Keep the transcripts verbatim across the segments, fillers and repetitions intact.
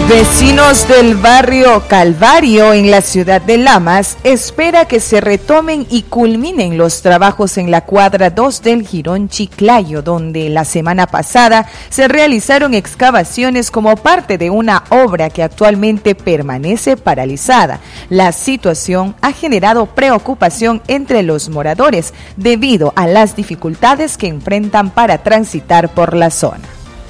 Vecinos del barrio Calvario en la ciudad de Lamas espera que se retomen y culminen los trabajos en la cuadra dos del Jirón Chiclayo, donde la semana pasada se realizaron excavaciones como parte de una obra que actualmente permanece paralizada. La situación ha generado preocupación entre los moradores debido a las dificultades que enfrentan para transitar por la zona.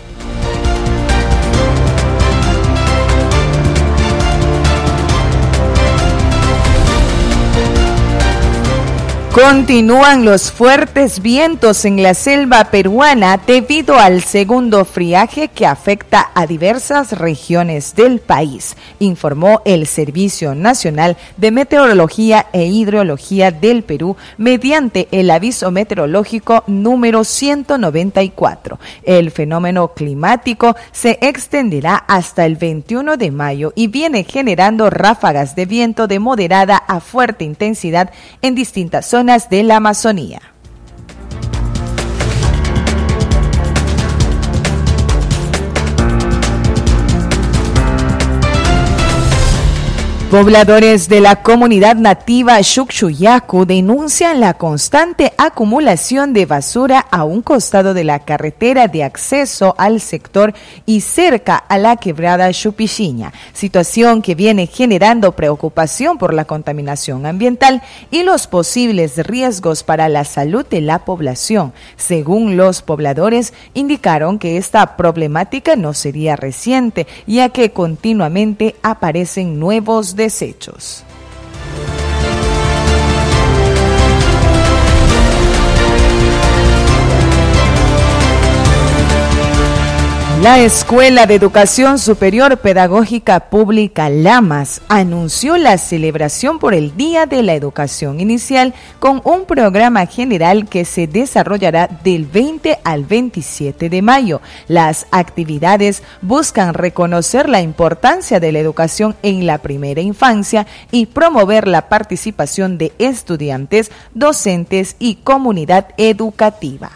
Continúan los fuertes vientos en la selva peruana debido al segundo friaje que afecta a diversas regiones del país, informó el Servicio Nacional de Meteorología e Hidrología del Perú mediante el aviso meteorológico número ciento noventa y cuatro. El fenómeno climático se extenderá hasta el veintiuno de mayo y viene generando ráfagas de viento de moderada a fuerte intensidad en distintas zonas de la Amazonía. Pobladores de la comunidad nativa Xuxuyacu denuncian la constante acumulación de basura a un costado de la carretera de acceso al sector y cerca a la quebrada Xupixiña, situación que viene generando preocupación por la contaminación ambiental y los posibles riesgos para la salud de la población. Según los pobladores, indicaron que esta problemática no sería reciente, ya que continuamente aparecen nuevos desechos. La Escuela de Educación Superior Pedagógica Pública Lamas anunció la celebración por el Día de la Educación Inicial con un programa general que se desarrollará del veinte al veintisiete de mayo. Las actividades buscan reconocer la importancia de la educación en la primera infancia y promover la participación de estudiantes, docentes y comunidad educativa.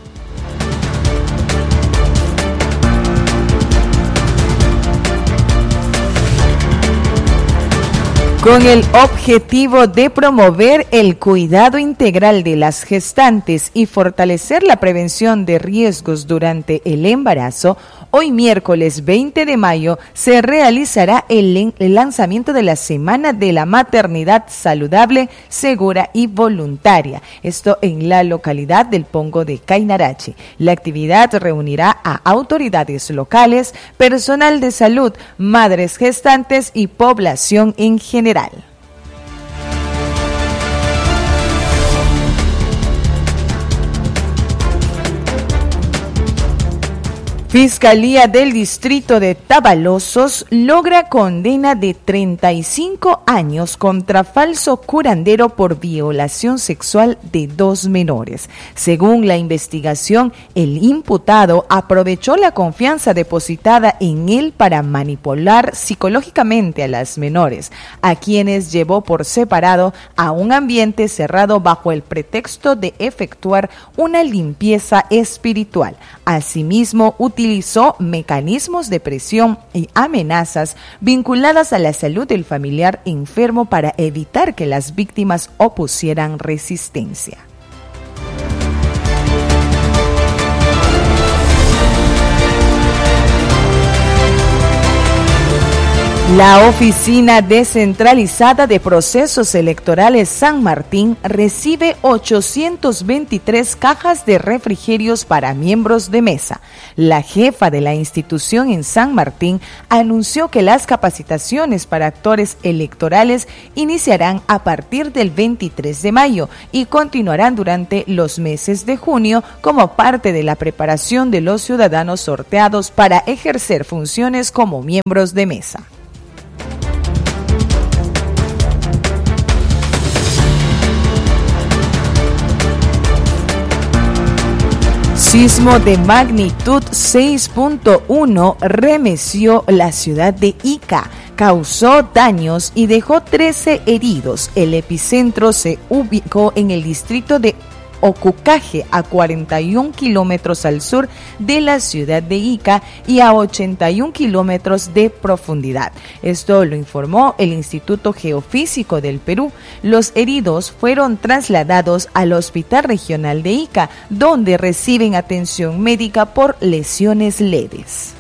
Con el objetivo de promover el cuidado integral de las gestantes y fortalecer la prevención de riesgos durante el embarazo, hoy miércoles veinte de mayo se realizará el, el lanzamiento de la Semana de la Maternidad Saludable, Segura y Voluntaria, esto en la localidad del Pongo de Cainarache. La actividad reunirá a autoridades locales, personal de salud, madres gestantes y población en general. Fiscalía del Distrito de Tabalosos logra condena de treinta y cinco años contra falso curandero por violación sexual de dos menores. Según la investigación, el imputado aprovechó la confianza depositada en él para manipular psicológicamente a las menores, a quienes llevó por separado a un ambiente cerrado bajo el pretexto de efectuar una limpieza espiritual. Asimismo, utilizó mecanismos de presión y amenazas vinculadas a la salud del familiar enfermo para evitar que las víctimas opusieran resistencia. La Oficina Descentralizada de Procesos Electorales San Martín recibe ochocientas veintitrés cajas de refrigerios para miembros de mesa. La jefa de la institución en San Martín anunció que las capacitaciones para actores electorales iniciarán a partir del veintitrés de mayo y continuarán durante los meses de junio como parte de la preparación de los ciudadanos sorteados para ejercer funciones como miembros de mesa. Sismo de magnitud seis punto uno remeció la ciudad de Ica, causó daños y dejó trece heridos. El epicentro se ubicó en el distrito de Ocucaje, a cuarenta y un kilómetros al sur de la ciudad de Ica y a ochenta y un kilómetros de profundidad. Esto lo informó el Instituto Geofísico del Perú. Los heridos fueron trasladados al Hospital Regional de Ica, donde reciben atención médica por lesiones leves.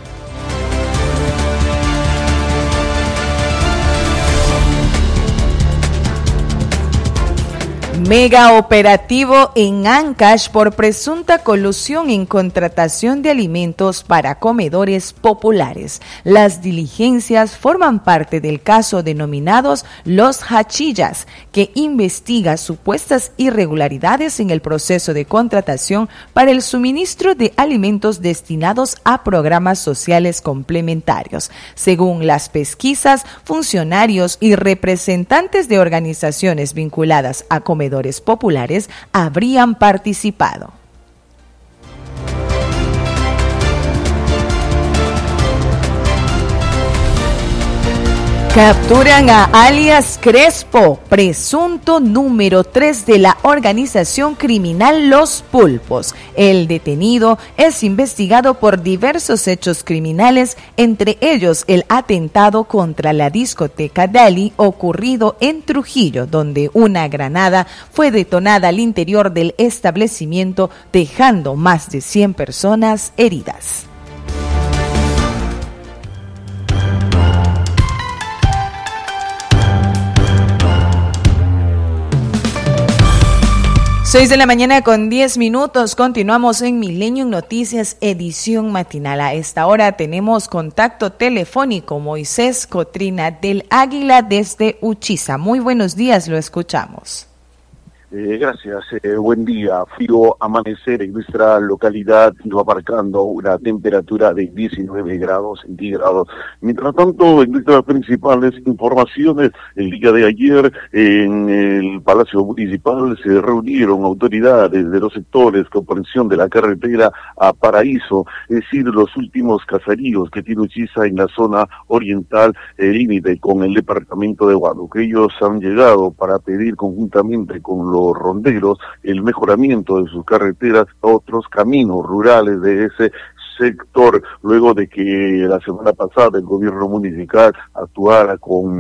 Mega operativo en Ancash por presunta colusión en contratación de alimentos para comedores populares. Las diligencias forman parte del caso denominados Los Hachillas, que investiga supuestas irregularidades en el proceso de contratación para el suministro de alimentos destinados a programas sociales complementarios. Según las pesquisas, funcionarios y representantes de organizaciones vinculadas a comedores populares habrían participado. Capturan a alias Crespo, presunto número tres de la organización criminal Los Pulpos. El detenido es investigado por diversos hechos criminales, entre ellos el atentado contra la discoteca Dali ocurrido en Trujillo, donde una granada fue detonada al interior del establecimiento, dejando más de cien personas heridas. seis de la mañana con diez minutos, continuamos en Milenio Noticias, edición matinal. A esta hora tenemos contacto telefónico, Moisés Cotrina del Águila desde Uchiza. Muy buenos días, lo escuchamos. Eh, gracias, eh, buen día. Frío amanecer en nuestra localidad, va marcando una temperatura de diecinueve grados centígrados. Mientras tanto, en nuestras principales informaciones, el día de ayer en el Palacio Municipal se reunieron autoridades de los sectores comprensión de la carretera a Paraíso, es decir, los últimos caseríos que tiene Uchiza en la zona oriental, el límite con el departamento de Huánuco. Ellos han llegado para pedir conjuntamente con los ronderos el mejoramiento de sus carreteras a otros caminos rurales de ese sector, luego de que la semana pasada el gobierno municipal actuara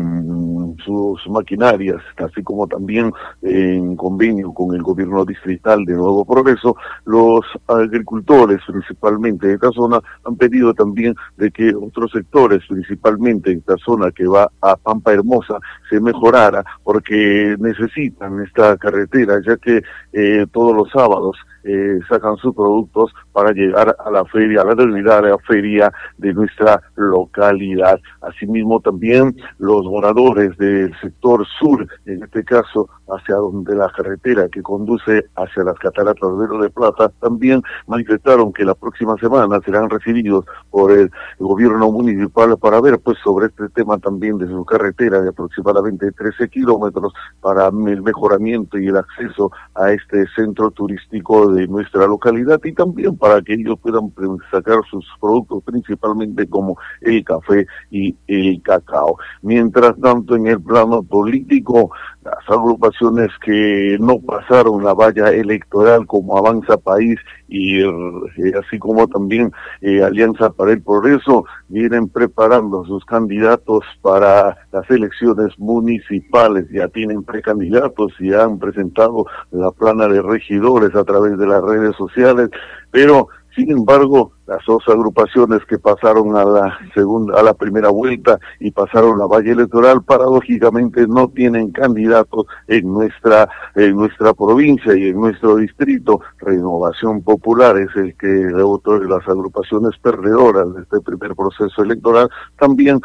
con sus maquinarias, así como también en convenio con el gobierno distrital de Nuevo Progreso. Los agricultores, principalmente de esta zona, han pedido también de que otros sectores, principalmente en esta zona que va a Pampa Hermosa, se mejorara, porque necesitan esta carretera, ya que eh, todos los sábados Eh, sacan sus productos para llegar a la feria, a la denominada feria de nuestra localidad. Asimismo también los moradores del sector sur, en este caso hacia donde la carretera que conduce hacia las cataratas de Río de Plata, también manifestaron que la próxima semana serán recibidos por el gobierno municipal para ver pues sobre este tema también de su carretera de aproximadamente trece kilómetros para el mejoramiento y el acceso a este centro turístico de nuestra localidad, y también para que ellos puedan sacar sus productos, principalmente como el café y el cacao. Mientras tanto, en el plano político, las agrupaciones que no pasaron la valla electoral, como Avanza País y eh, así como también eh, Alianza para el Progreso, vienen preparando sus candidatos para las elecciones municipales. Ya tienen precandidatos y han presentado la plana de regidores a través de las redes sociales, pero sin embargo, las dos agrupaciones que pasaron a la segunda, a la primera vuelta y pasaron la valla electoral, paradójicamente no tienen candidatos en nuestra, en nuestra provincia y en nuestro distrito. Renovación Popular es el que de las agrupaciones perdedoras de este primer proceso electoral, también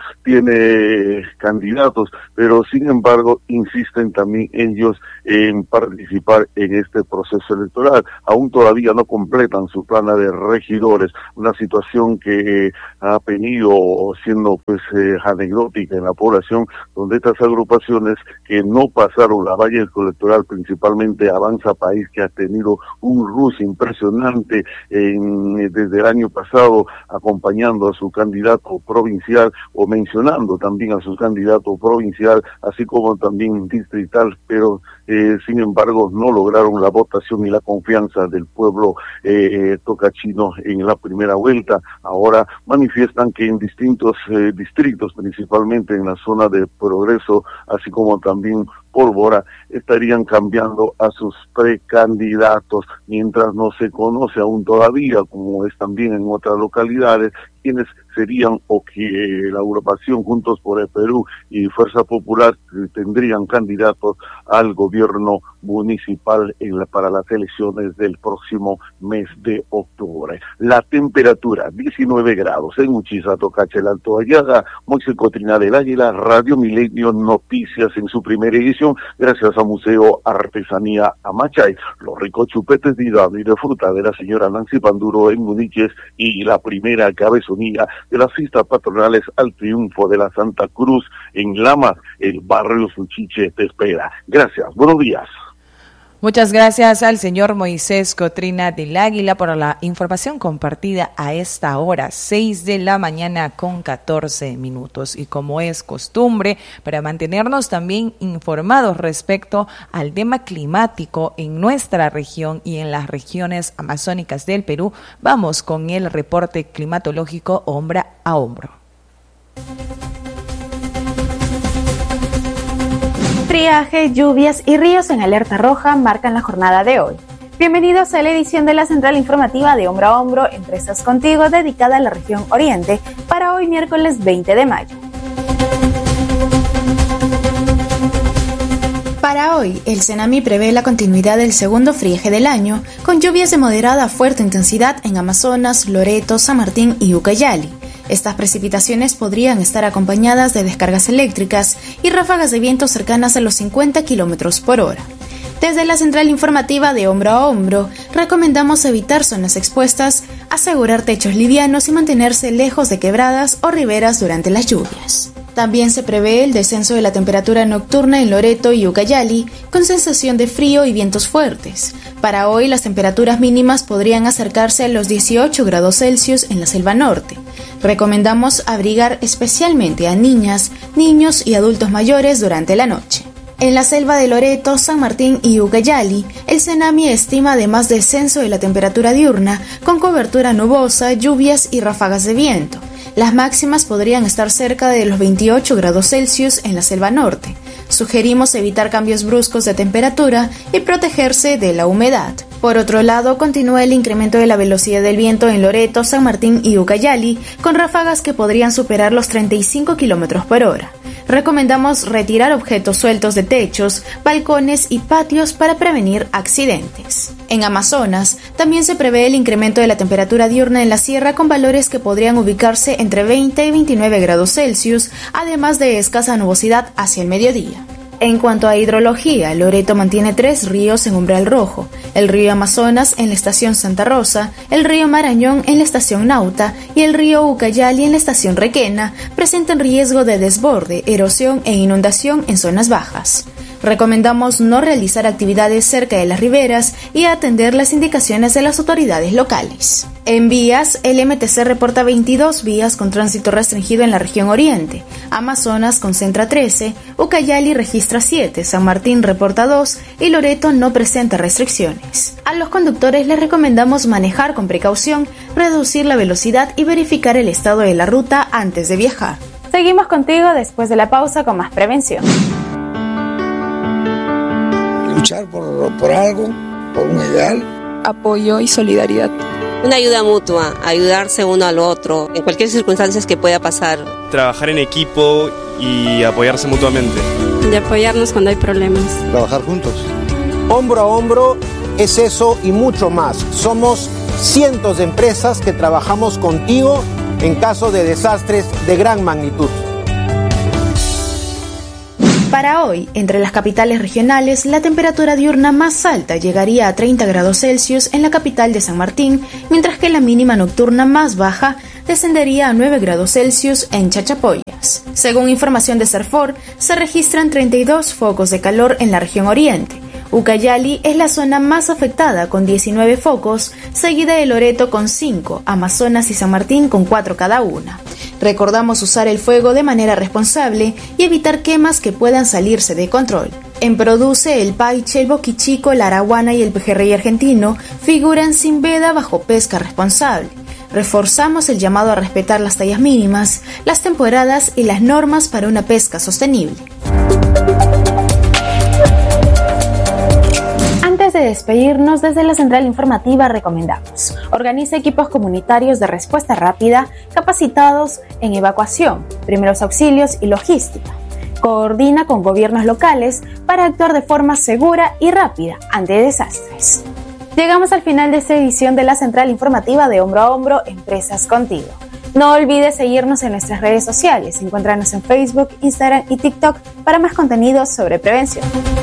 tiene candidatos, pero sin embargo insisten también ellos en participar en este proceso electoral. Aún todavía no completan su plana de regidores. una situación que eh, ha venido siendo pues eh, anecdótica en la población, donde estas agrupaciones que no pasaron la valla electoral, principalmente Avanza País, que ha tenido un rush impresionante en, desde el año pasado, acompañando a su candidato provincial o mencionando también a su candidato provincial, así como también distrital, pero eh, sin embargo no lograron la votación y la confianza del pueblo eh, tocachino en la primera vuelta. Ahora manifiestan que en distintos eh, distritos, principalmente en la zona de Progreso, así como también Pólvora, estarían cambiando a sus precandidatos, mientras no se conoce aún todavía, como es también en otras localidades, quienes serían o que eh, la agrupación Juntos por el Perú y Fuerza Popular eh, tendrían candidatos al gobierno municipal en la, para las elecciones del próximo mes de octubre. La temperatura, diecinueve grados en Uchisa, Tocache, el Alto Ayaga. Moisés Cotrina del Águila, Radio Milenio Noticias en su primera edición, gracias a Museo Artesanía Amachay, los ricos chupetes de hidalgo y de fruta de la señora Nancy Panduro en Muniches y la primera cabezonía de las fiestas patronales al triunfo de la Santa Cruz en Lama, el barrio Suchiche te espera. Gracias, buenos días. Muchas gracias al señor Moisés Cotrina del Águila por la información compartida a esta hora, seis de la mañana con catorce minutos. Y como es costumbre, para mantenernos también informados respecto al tema climático en nuestra región y en las regiones amazónicas del Perú, vamos con el reporte climatológico hombro a hombro. Friaje, lluvias y ríos en alerta roja marcan la jornada de hoy. Bienvenidos a la edición de la Central Informativa de Hombro a Hombro, Empresas Contigo, dedicada a la región Oriente, para hoy miércoles veinte de mayo. Para hoy, el CENAMI prevé la continuidad del segundo friaje del año, con lluvias de moderada a fuerte intensidad en Amazonas, Loreto, San Martín y Ucayali. Estas precipitaciones podrían estar acompañadas de descargas eléctricas y ráfagas de viento cercanas a los cincuenta kilómetros por hora. Desde la Central Informativa de Hombro a Hombro, recomendamos evitar zonas expuestas, asegurar techos livianos y mantenerse lejos de quebradas o riberas durante las lluvias. También se prevé el descenso de la temperatura nocturna en Loreto y Ucayali, con sensación de frío y vientos fuertes. Para hoy, las temperaturas mínimas podrían acercarse a los dieciocho grados Celsius en la selva norte. Recomendamos abrigar especialmente a niñas, niños y adultos mayores durante la noche. En la selva de Loreto, San Martín y Ucayali, el CENAMI estima además descenso de la temperatura diurna, con cobertura nubosa, lluvias y ráfagas de viento. Las máximas podrían estar cerca de los veintiocho grados Celsius en la selva norte. Sugerimos evitar cambios bruscos de temperatura y protegerse de la humedad. Por otro lado, continúa el incremento de la velocidad del viento en Loreto, San Martín y Ucayali, con ráfagas que podrían superar los treinta y cinco kilómetros por hora. Recomendamos retirar objetos sueltos de techos, balcones y patios para prevenir accidentes. En Amazonas, también se prevé el incremento de la temperatura diurna en la sierra con valores que podrían ubicarse entre veinte y veintinueve grados Celsius, además de escasa nubosidad hacia el mediodía. En cuanto a hidrología, Loreto mantiene tres ríos en umbral rojo: el río Amazonas en la estación Santa Rosa, el río Marañón en la estación Nauta y el río Ucayali en la estación Requena, presentan riesgo de desborde, erosión e inundación en zonas bajas. Recomendamos no realizar actividades cerca de las riberas y atender las indicaciones de las autoridades locales. En vías, el M T C reporta veintidós vías con tránsito restringido en la región oriente. Amazonas concentra trece, Ucayali registra siete, San Martín reporta dos y Loreto no presenta restricciones. A los conductores les recomendamos manejar con precaución, reducir la velocidad y verificar el estado de la ruta antes de viajar. Seguimos contigo después de la pausa con más prevención. Luchar por, por algo, por un ideal. Apoyo y solidaridad. Una ayuda mutua, ayudarse uno al otro, en cualquier circunstancia que pueda pasar. Trabajar en equipo y apoyarse mutuamente. De apoyarnos cuando hay problemas. Trabajar juntos. Hombro a hombro es eso y mucho más. Somos cientos de empresas que trabajamos contigo en caso de desastres de gran magnitud. Para hoy, entre las capitales regionales, la temperatura diurna más alta llegaría a treinta grados Celsius en la capital de San Martín, mientras que la mínima nocturna más baja descendería a nueve grados Celsius en Chachapoyas. Según información de Serfor, se registran treinta y dos focos de calor en la región oriente. Ucayali es la zona más afectada con diecinueve focos, seguida de Loreto con cinco, Amazonas y San Martín con cuatro cada una. Recordamos usar el fuego de manera responsable y evitar quemas que puedan salirse de control. En Produce, el Paiche, el Boquichico, la Araguana y el Pejerrey argentino figuran sin veda bajo pesca responsable. Reforzamos el llamado a respetar las tallas mínimas, las temporadas y las normas para una pesca sostenible. Antes de despedirnos, desde la Central Informativa recomendamos: organiza equipos comunitarios de respuesta rápida capacitados en evacuación, primeros auxilios y logística. Coordina con gobiernos locales para actuar de forma segura y rápida ante desastres. Llegamos al final de esta edición de la Central Informativa de Hombro a Hombro, Empresas Contigo. No olvides seguirnos en nuestras redes sociales. Encuéntranos en Facebook, Instagram y TikTok para más contenidos sobre prevención.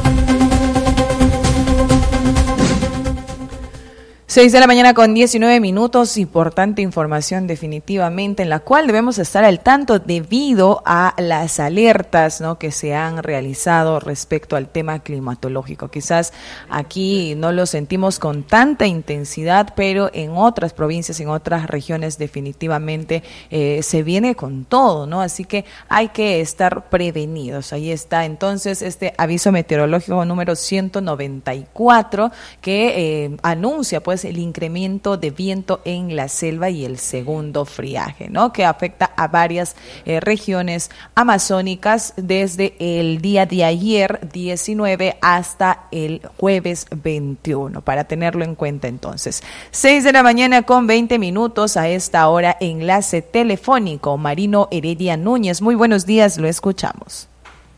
seis de la mañana con diecinueve minutos, importante información definitivamente en la cual debemos estar al tanto debido a las alertas, ¿no?, que se han realizado respecto al tema climatológico. Quizás aquí no lo sentimos con tanta intensidad, pero en otras provincias, en otras regiones definitivamente eh, se viene con todo, ¿no? Así que hay que estar prevenidos. Ahí está entonces este aviso meteorológico número ciento noventa y cuatro que eh, anuncia pues el incremento de viento en la selva y el segundo friaje, ¿no?, que afecta a varias eh, regiones amazónicas desde el día de ayer diecinueve hasta el jueves veintiuno, para tenerlo en cuenta entonces. seis de la mañana con veinte minutos, a esta hora enlace telefónico. Marino Heredia Núñez, muy buenos días, lo escuchamos.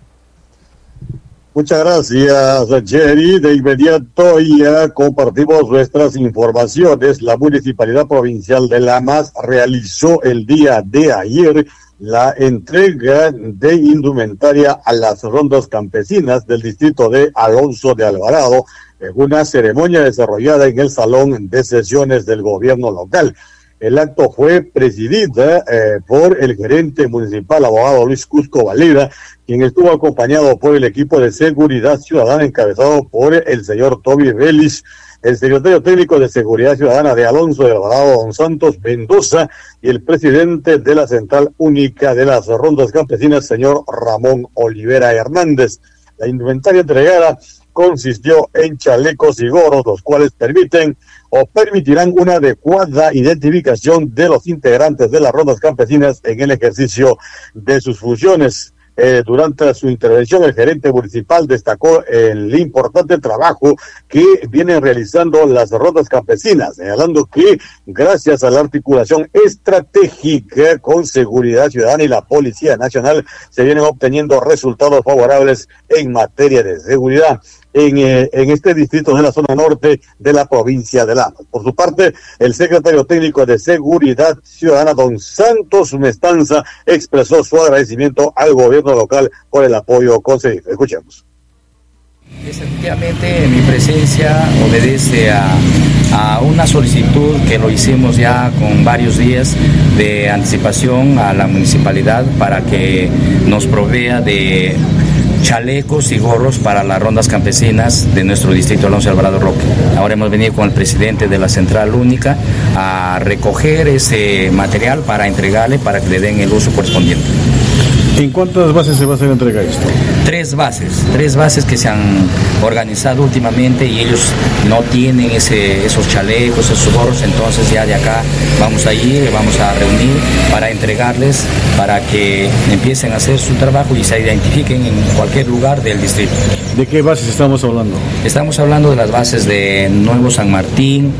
Muchas gracias, Jerry. De inmediato ya compartimos nuestras informaciones. La Municipalidad Provincial de Lamas realizó el día de ayer la entrega de indumentaria a las rondas campesinas del distrito de Alonso de Alvarado en una ceremonia desarrollada en el Salón de Sesiones del Gobierno Local. El acto fue presidida eh, por el gerente municipal, abogado Luis Cusco Valera, quien estuvo acompañado por el equipo de seguridad ciudadana encabezado por el señor Toby Vélez, el secretario técnico de Seguridad Ciudadana de Alonso de Alvarado, don Santos Mendoza, y el presidente de la Central Única de las Rondas Campesinas, señor Ramón Olivera Hernández. La indumentaria entregada consistió en chalecos y gorros, los cuales permiten o permitirán una adecuada identificación de los integrantes de las rondas campesinas en el ejercicio de sus funciones. Eh, durante su intervención, el gerente municipal destacó el importante trabajo que vienen realizando las rondas campesinas, señalando que gracias a la articulación estratégica con Seguridad Ciudadana y la Policía Nacional se vienen obteniendo resultados favorables en materia de seguridad en, eh, en este distrito de la zona norte de la provincia de Lamas. Por su parte, el secretario técnico de Seguridad Ciudadana, don Santos Mestanza, expresó su agradecimiento al gobierno local por el apoyo concedido. Escuchemos. Efectivamente, mi presencia obedece a, a una solicitud que lo hicimos ya con varios días de anticipación a la municipalidad para que nos provea de chalecos y gorros para las rondas campesinas de nuestro distrito Alonso Alvarado Roque. Ahora hemos venido con el presidente de la Central Única a recoger ese material para entregarle, para que le den el uso correspondiente. ¿En cuántas bases se va a hacer entrega esto? Tres bases, tres bases que se han organizado últimamente y ellos no tienen ese, esos chalecos, esos gorros, entonces ya de acá vamos a ir, vamos a reunir para entregarles, para que empiecen a hacer su trabajo y se identifiquen en cualquier lugar del distrito. ¿De qué bases estamos hablando? Estamos hablando de las bases de Nuevo San Martín,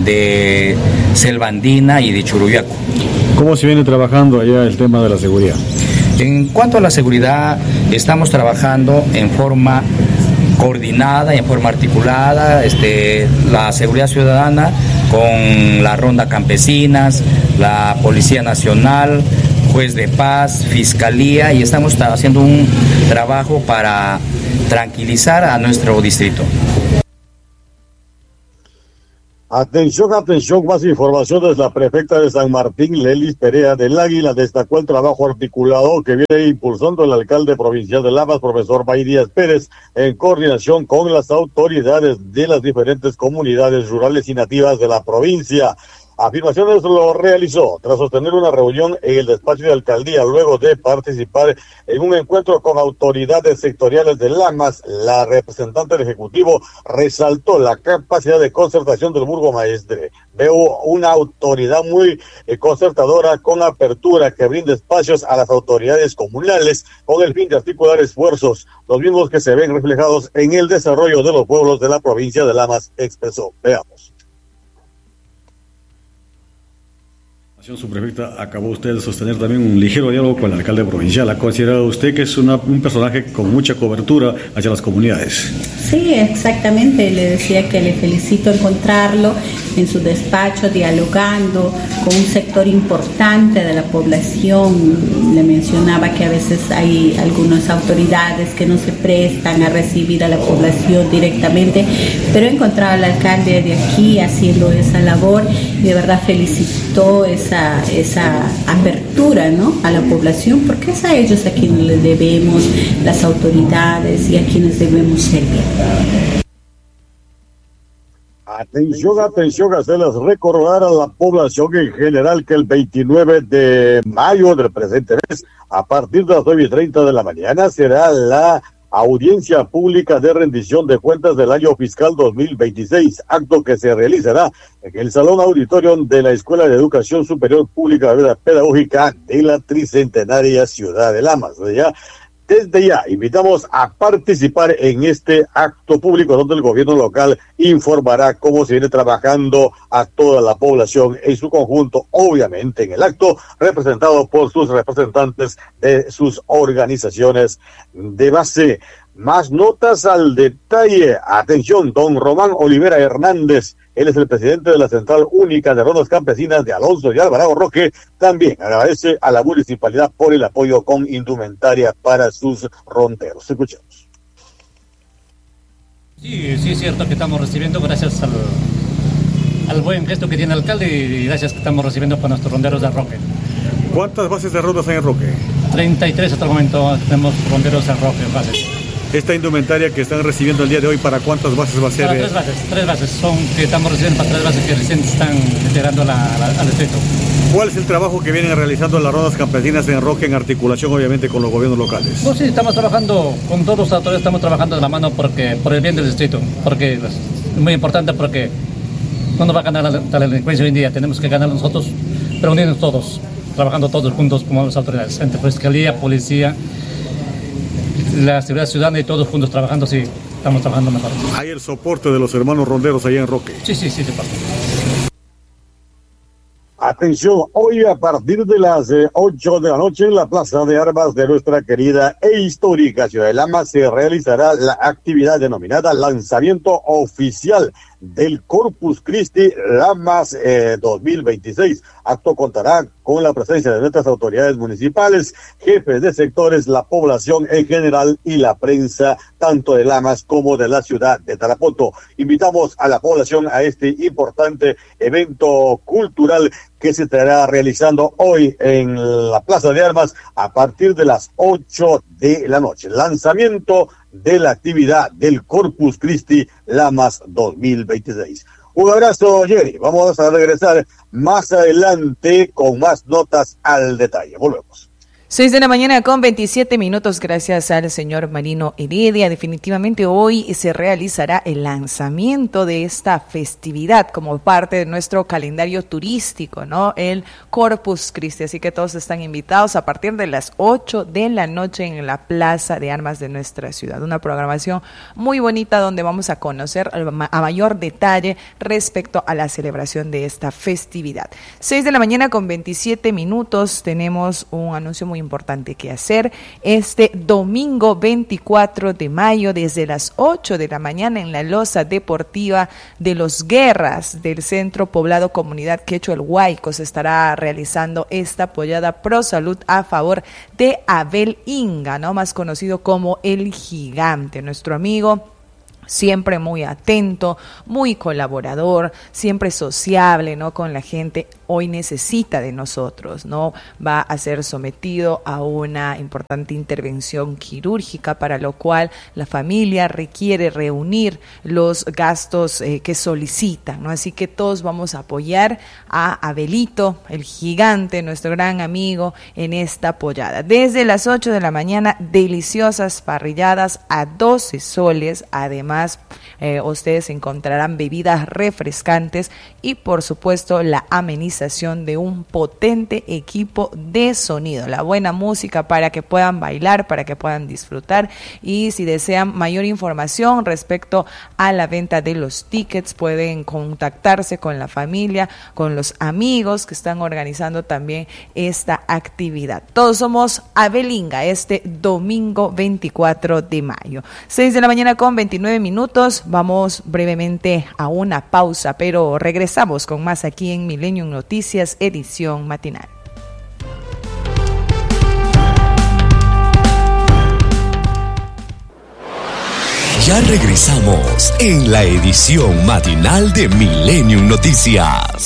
de Selva Andina y de Churuyaco. ¿Cómo se viene trabajando allá el tema de la seguridad? En cuanto a la seguridad, estamos trabajando en forma coordinada, en forma articulada, este, la seguridad ciudadana con la ronda campesinas, la Policía Nacional, juez de paz, fiscalía, y estamos haciendo un trabajo para tranquilizar a nuestro distrito. Atención, atención, más información desde la prefecta de San Martín, Lelis Perea del Águila, destacó el trabajo articulado que viene impulsando el alcalde provincial de Lamas, profesor Bay Díaz Pérez, en coordinación con las autoridades de las diferentes comunidades rurales y nativas de la provincia. Afirmaciones lo realizó tras sostener una reunión en el despacho de alcaldía luego de participar en un encuentro con autoridades sectoriales de Lamas. La representante del Ejecutivo resaltó la capacidad de concertación del burgomaestre. Veo una autoridad muy eh, concertadora con apertura que brinda espacios a las autoridades comunales con el fin de articular esfuerzos, los mismos que se ven reflejados en el desarrollo de los pueblos de la provincia de Lamas, expresó. Veamos. Su prefecta, acabó usted de sostener también un ligero diálogo con el alcalde provincial. ¿Ha considerado usted que es una, un personaje con mucha cobertura hacia las comunidades? Sí, exactamente. Le decía que le felicito encontrarlo en su despacho dialogando con un sector importante de la población. Le mencionaba que a veces hay algunas autoridades que no se prestan a recibir a la población directamente, pero he encontrado al alcalde de aquí haciendo esa labor y de verdad felicitó esa Esa, esa apertura, ¿no?, a la población, porque es a ellos a quienes les debemos, las autoridades, y a quienes debemos servir. Atención, atención, hacerles recordar a la población en general que el veintinueve de mayo del presente mes, a partir de las nueve y treinta de la mañana, será la audiencia pública de rendición de cuentas del año fiscal dos mil veintiséis, acto que se realizará en el Salón Auditorio de la Escuela de Educación Superior Pública Pedagógica de la Tricentenaria Ciudad de Lamas. Ya, desde ya, invitamos a participar en este acto público donde el gobierno local informará cómo se viene trabajando a toda la población en su conjunto, obviamente en el acto representado por sus representantes de sus organizaciones de base. Más notas al detalle. Atención, don Román Olivera Hernández, él es el presidente de la Central Única de Rondas Campesinas de Alonso y Alvarado Roque, también agradece a la municipalidad por el apoyo con indumentaria para sus ronderos. Escuchemos. Sí, sí es cierto que estamos recibiendo gracias al, al buen gesto que tiene el alcalde y gracias que estamos recibiendo para nuestros ronderos de Roque. ¿Cuántas bases de rondas hay en Roque? treinta y tres hasta el momento tenemos ronderos en Roque, bases. Esta indumentaria que están recibiendo el día de hoy, ¿para cuántas bases va a ser? Para tres bases, tres bases son que estamos recibiendo para tres bases que recién están integrando la, la, al distrito. ¿Cuál es el trabajo que vienen realizando las rondas campesinas en Roque en articulación obviamente con los gobiernos locales? Pues sí, estamos trabajando con todos los autores, estamos trabajando de la mano porque por el bien del distrito, porque es muy importante porque no nos va a ganar la, la delincuencia hoy en día, tenemos que ganar nosotros, pero unirnos todos, trabajando todos juntos como las autoridades, entre fiscalía, policía, la seguridad ciudadana y todos juntos trabajando, sí, estamos trabajando mejor. ¿Hay el soporte de los hermanos ronderos allá en Roque? Sí, sí, sí, sí pasa. Atención, hoy a partir de las eh, ocho de la noche en la Plaza de Armas de nuestra querida e histórica Ciudad de Lamas se realizará la actividad denominada Lanzamiento Oficial del Corpus Christi Lamas eh, dos mil veintiséis. Acto contará con la presencia de nuestras autoridades municipales, jefes de sectores, la población en general y la prensa, tanto de Lamas como de la ciudad de Tarapoto. Invitamos a la población a este importante evento cultural que se estará realizando hoy en la Plaza de Armas a partir de las ocho de la noche. Lanzamiento de la actividad del Corpus Christi Lamas dos mil veintiséis. Un abrazo, Jerry. Vamos a regresar más adelante con más notas al detalle. Volvemos. Seis de la mañana con veintisiete minutos, gracias al señor Marino Heredia. Definitivamente hoy se realizará el lanzamiento de esta festividad como parte de nuestro calendario turístico, ¿no? El Corpus Christi, así que todos están invitados a partir de las ocho de la noche en la Plaza de Armas de nuestra ciudad. Una programación muy bonita donde vamos a conocer a mayor detalle respecto a la celebración de esta festividad. Seis de la mañana con veintisiete minutos, tenemos un anuncio muy importante que hacer. Este domingo veinticuatro de mayo, desde las ocho de la mañana, en la losa deportiva de Los Guerras del Centro Poblado Comunidad Quechua El Huayco, se estará realizando esta pollada pro salud a favor de Abel Inga, ¿no? Más conocido como El Gigante, nuestro amigo. Siempre muy atento, muy colaborador, siempre sociable, ¿no? Con la gente. Hoy necesita de nosotros, ¿no? Va a ser sometido a una importante intervención quirúrgica, para lo cual la familia requiere reunir los gastos eh, que solicitan, ¿no? Así que todos vamos a apoyar a Abelito, el Gigante, nuestro gran amigo, en esta pollada. Desde las ocho de la mañana, deliciosas parrilladas a doce soles, además Eh, ustedes encontrarán bebidas refrescantes y por supuesto la amenización de un potente equipo de sonido, la buena música para que puedan bailar, para que puedan disfrutar. Y si desean mayor información respecto a la venta de los tickets, pueden contactarse con la familia, con los amigos que están organizando también esta actividad. Todos somos Abel Inga este domingo veinticuatro de mayo. seis de la mañana con veintinueve minutos. Vamos brevemente a una pausa, pero regresamos con más aquí en Millennium Noticias, edición matinal. Ya regresamos en la edición matinal de Millennium Noticias.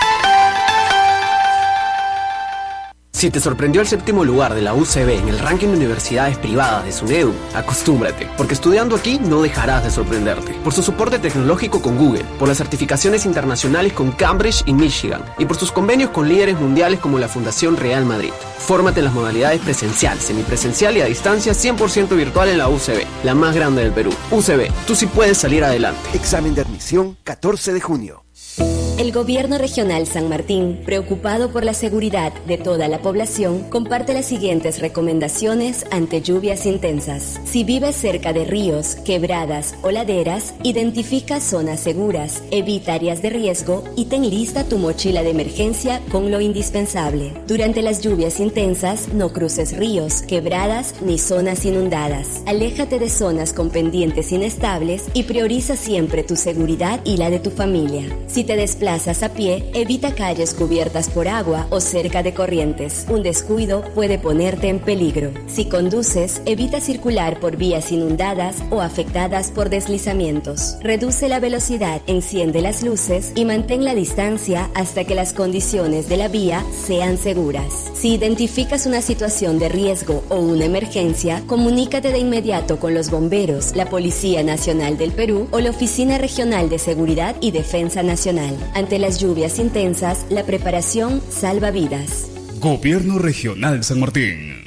Si te sorprendió el séptimo lugar de la U C B en el ranking de universidades privadas de SUNEDU, acostúmbrate, porque estudiando aquí no dejarás de sorprenderte. Por su soporte tecnológico con Google, por las certificaciones internacionales con Cambridge y Michigan, y por sus convenios con líderes mundiales como la Fundación Real Madrid. Fórmate en las modalidades presencial, semipresencial y a distancia cien por ciento virtual en la U C B, la más grande del Perú. U C B, tú sí puedes salir adelante. Examen de admisión catorce de junio. El Gobierno Regional San Martín, preocupado por la seguridad de toda la población, comparte las siguientes recomendaciones ante lluvias intensas. Si vives cerca de ríos, quebradas o laderas, identifica zonas seguras, evita áreas de riesgo y ten lista tu mochila de emergencia con lo indispensable. Durante las lluvias intensas, no cruces ríos, quebradas ni zonas inundadas. Aléjate de zonas con pendientes inestables y prioriza siempre tu seguridad y la de tu familia. Si te desplazas a pie, evita calles cubiertas por agua o cerca de corrientes. Un descuido puede ponerte en peligro. Si conduces, evita circular por vías inundadas o afectadas por deslizamientos. Reduce la velocidad, enciende las luces y mantén la distancia hasta que las condiciones de la vía sean seguras. Si identificas una situación de riesgo o una emergencia, comunícate de inmediato con los bomberos, la Policía Nacional del Perú o la Oficina Regional de Seguridad y Defensa Nacional. Ante las lluvias intensas, la preparación salva vidas. Gobierno Regional San Martín.